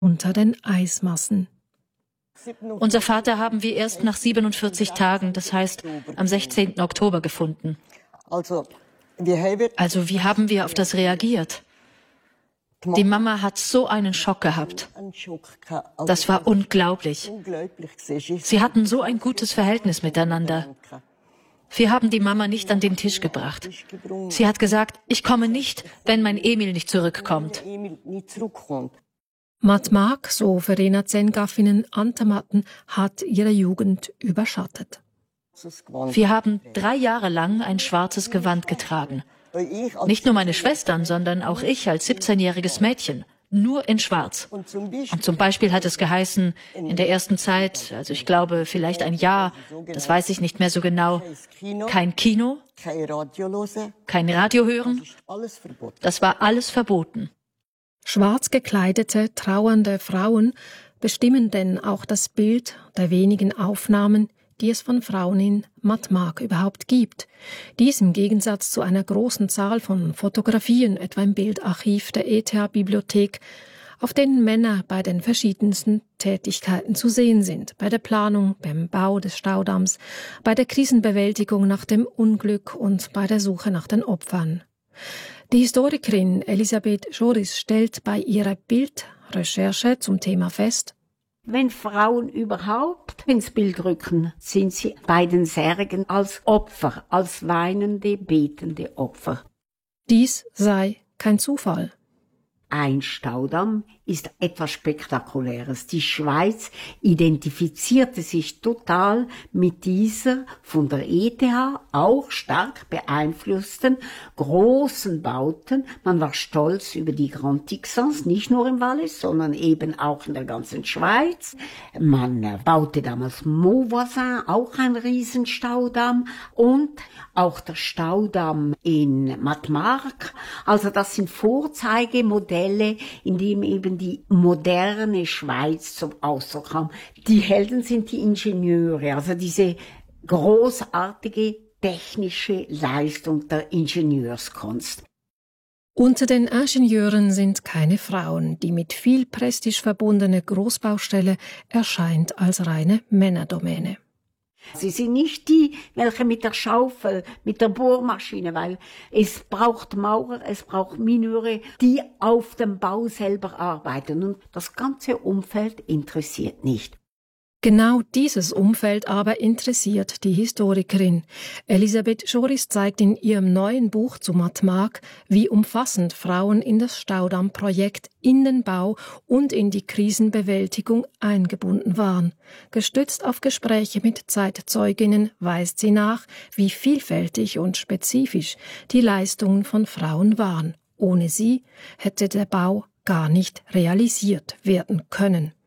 unter den Eismassen. Unser Vater haben wir erst nach 47 Tagen, das heißt am 16. Oktober, gefunden. Also wie haben wir auf das reagiert? Die Mama hat so einen Schock gehabt. Das war unglaublich. Sie hatten so ein gutes Verhältnis miteinander. Wir haben die Mama nicht an den Tisch gebracht. Sie hat gesagt, ich komme nicht, wenn mein Emil nicht zurückkommt. Matmak, so Verena Zengaffinen Antamatten, hat ihre Jugend überschattet. Wir haben 3 Jahre lang ein schwarzes Gewand getragen. Nicht nur meine Schwestern, sondern auch ich als 17-jähriges Mädchen. Nur in Schwarz. Und zum Beispiel hat es geheißen, in der ersten Zeit, also ich glaube vielleicht ein Jahr, das weiß ich nicht mehr so genau, kein Kino, kein Radio hören, das war alles verboten. Schwarz gekleidete, trauernde Frauen bestimmen denn auch das Bild der wenigen Aufnahmen, die es von Frauen in Matmak überhaupt gibt. Dies im Gegensatz zu einer großen Zahl von Fotografien, etwa im Bildarchiv der ETH-Bibliothek, auf denen Männer bei den verschiedensten Tätigkeiten zu sehen sind, bei der Planung, beim Bau des Staudamms, bei der Krisenbewältigung nach dem Unglück und bei der Suche nach den Opfern. Die Historikerin Elisabeth Joris stellt bei ihrer Bildrecherche zum Thema fest: Wenn Frauen überhaupt ins Bild rücken, sind sie bei den Särgen als Opfer, als weinende, betende Opfer. Dies sei kein Zufall. Ein Staudamm ist etwas Spektakuläres. Die Schweiz identifizierte sich total mit dieser von der ETH auch stark beeinflussten großen Bauten. Man war stolz über die Grand Texans, nicht nur im Wallis, sondern eben auch in der ganzen Schweiz. Man baute damals Mauvoisin, auch ein Riesenstaudamm, und auch der Staudamm in Matmak. Also das sind Vorzeigemodelle, in dem eben die moderne Schweiz zum Ausdruck kam. Die Helden sind die Ingenieure, also diese großartige technische Leistung der Ingenieurskunst. Unter den Ingenieuren sind keine Frauen. Die mit viel Prestige verbundene Großbaustelle erscheint als reine Männerdomäne. Sie sind nicht die, welche mit der Schaufel, mit der Bohrmaschine, weil es braucht Maurer, es braucht Mineure, die auf dem Bau selber arbeiten. Und das ganze Umfeld interessiert nicht. Genau dieses Umfeld aber interessiert die Historikerin. Elisabeth Joris zeigt in ihrem neuen Buch zu Matmak, wie umfassend Frauen in das Staudammprojekt, in den Bau und in die Krisenbewältigung eingebunden waren. Gestützt auf Gespräche mit Zeitzeuginnen weist sie nach, wie vielfältig und spezifisch die Leistungen von Frauen waren. Ohne sie hätte der Bau gar nicht realisiert werden können.